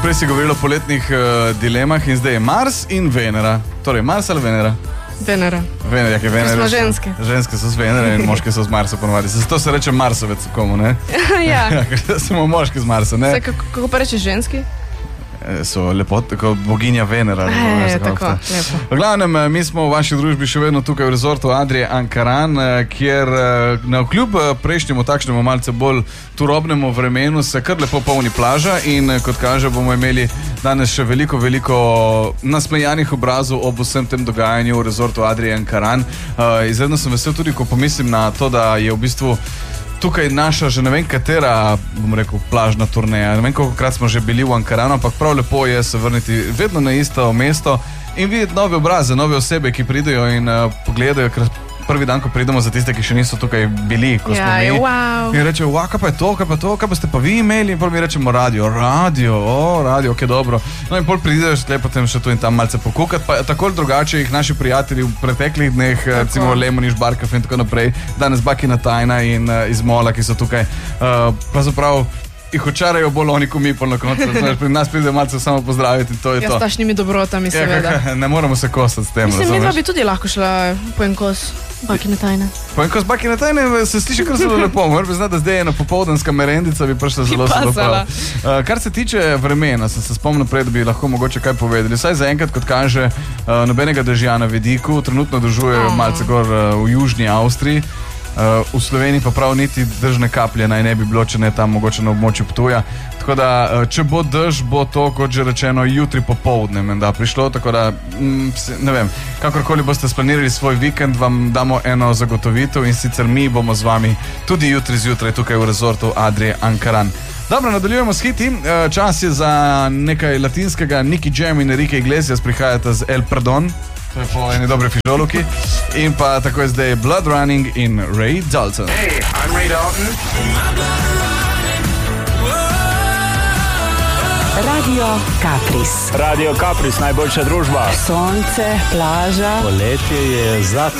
prej si govoril o poletnih dilemah in zdaj je Mars in Venera. Torej, Mars ali Venera? Venera. Venera, je Venera. Smo ženske. Ženske so z Venere in moške so z Marsa ponovadi. Zato se reče Marsovec komu, ne? Ja. Smo moški z Marsa, ne? Kako pa rečeš ženski? So lepote, kot boginja Venera. Tako, lepo. V glavnem, mi smo v vaši družbi še vedno tukaj v rezortu Adrie Ankaran, kjer navkljub prejšnjemu takšnemu malce bolj turobnemu vremenu se kar lepo polni plaža in kot kaže bomo imeli danes še veliko nasmejanih obrazov ob vsem tem dogajanju v rezortu Adrie Ankaran. Izredno sem vesel tudi, ko pomislim na to, da je v bistvu tukaj naša že ne vem katera, bom rekel, plažna turneja. Ne vem, kolikokrat smo že bili v Ankaranu, ampak prav lepo je se vrniti vedno na isto mesto in videti nove obraze, nove osebe, ki pridejo in pogledajo, ker prvi dan, ko pridemo, za tiste, ki še niso tukaj bili, ko smo mi. Wow. In rečejo, kaj pa je to, kaj pa ste pa vi imeli? In potem mi rečemo radio, ok, dobro. No in potem pridejo potem še tu in tam malce pokukati, pa tako ali drugače jih naši prijatelji v preteklih dneh, recimo Lemoniš, Barkaf in tako naprej, danes Bakina Tajna in iz Mola, ki so tukaj, pravzaprav jih očarajo bolj oni, ko mi pol na koncu. Pri nas pridejo malce samo pozdraviti in to je to. Ja, s tašnimi dobrotami, seveda. Ne moramo se kosati s tem. Mislim, mi dva bi tudi lahko šla po en kos Bakine Tajne. Po en kos Bakine Tajne se sliši kar zelo lepo. Moram priznati, da zdaj je ena popoldanska merendica, bi prišla zelo prav. Kar se tiče vremena, sem se spomnil prej, da bi lahko mogoče kaj povedali. Saj zaenkrat, kot kaže, nobenega dežja na vidiku, trenutno dežuje malce gor v južni Avstriji. V Sloveniji pa prav niti dežne kaplje naj ne bi bilo, če ne tam mogoče na območju Ptuja. Tako da, če bo dež, bo to, kot že rečeno, jutri popoldne menda prišlo, tako da, ne vem, kakorkoli boste splanirali svoj vikend, vam damo eno zagotovitev in sicer mi bomo z vami tudi jutri zjutraj tukaj v rezortu Adrie Ankaran. Dobro, nadaljujemo s hiti. Čas je za nekaj latinskega. Nicky Jam in Enrique Iglesias prihajata z El Perdón. To je po eni dobre fižoluki. In pa tako je zdaj Blood Running in Ray Dalton. Hey, I'm Ray Dalton. Radio Kapris. Radio Kapris, najboljša družba. Sonce, plaža. Poletje je zakon.